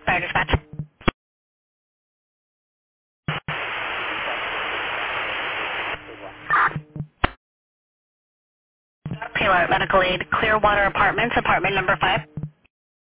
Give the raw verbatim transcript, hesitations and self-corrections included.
Fire dispatch. Taylor, medical aid, Clearwater Apartments, apartment number five.